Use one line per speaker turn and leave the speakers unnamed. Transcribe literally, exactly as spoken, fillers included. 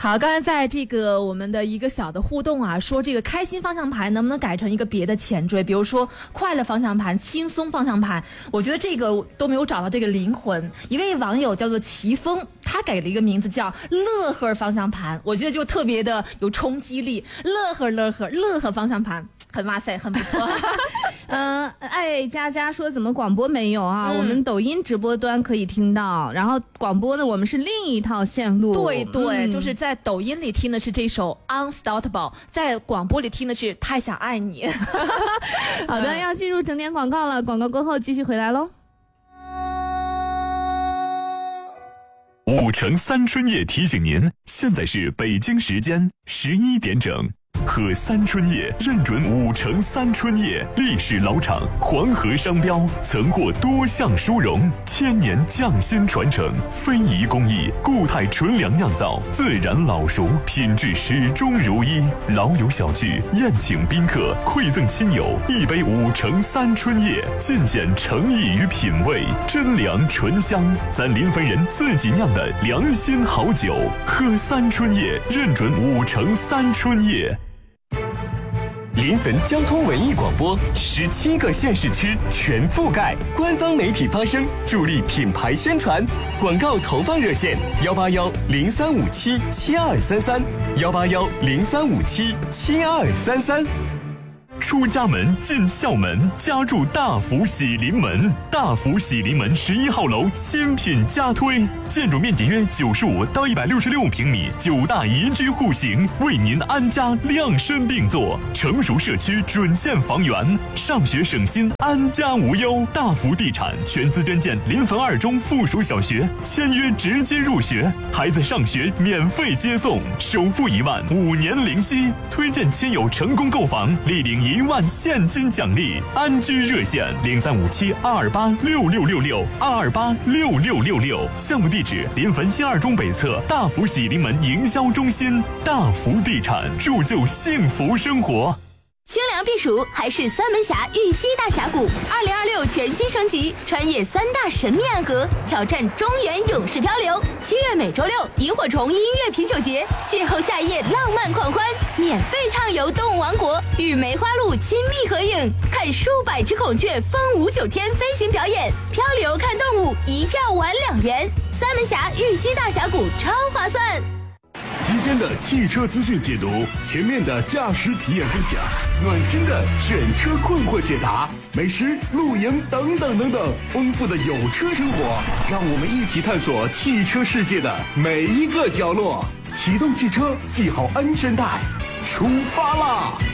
好，刚才在这个我们的一个小的互动啊，说这个开心方向盘能不能改成一个别的前缀，比如说快乐方向盘、轻松方向盘，我觉得这个都没有找到这个灵魂。一位网友叫做齐峰，他给了一个名字叫乐呵方向盘，我觉得就特别的有冲击力，乐呵乐呵乐呵方向盘，很哇塞，很不错。
嗯、呃，爱佳佳说怎么广播没有啊、嗯？我们抖音直播端可以听到，然后广播的我们是另一套线路。
对对、嗯，就是在抖音里听的是这首 Unstoppable， 在广播里听的是太想爱你。
好的，要进入整点广告了，广告过后继续回来喽。
五城三春夜提醒您，现在是北京时间十一点整。喝三春叶认准五城三春叶，历史老厂，黄河商标，曾获多项殊荣，千年匠心传承，非遗工艺，固态纯粮酿造，自然老熟，品质始终如一。老友小聚，宴请宾客，馈赠亲友，一杯五城三春叶，尽显诚意与品味，真粮醇香，咱临汾人自己酿的良心好酒。喝三春叶认准五城三春叶。
临汾交通文艺广播，十七个县市区全覆盖，官方媒体发声，助力品牌宣传。广告投放热线：幺八幺零三五七七二三三，幺八幺零三五七七二三三。
出家门进校门，家住大福喜临门。大福喜临门十一号楼新品加推，建筑面积约九十五到一百六十六平米，九大宜居户型，为您安家量身定做。成熟社区准现房源，上学省心，安家无忧。大福地产全资捐建临汾二中附属小学，签约直接入学，孩子上学免费接送，首付一万，五年零息。推荐亲友成功购房，立领一万现金奖励。安居热线零三五七二二八六六六六二二八六六六六。项目地址临汾新二中北侧大福喜临门营销中心。大福地产，铸就幸福生活。
清凉避暑还是三门峡玉溪大峡谷？二零二六全新升级，穿越三大神秘暗河，挑战中原勇士漂流。七月每周六，萤火虫音乐啤酒节，邂逅夏夜浪漫狂欢，免费畅游动物王国，与梅花鹿亲密合影，看数百只孔雀风舞九天飞行表演，漂流看动物，一票玩两元。三门峡玉溪大峡谷超划算。
新鲜的汽车资讯解读，全面的驾驶体验分享，暖心的选车困惑解答，美食、露营等等等等，丰富的有车生活，让我们一起探索汽车世界的每一个角落。启动汽车，系好安全带，出发啦！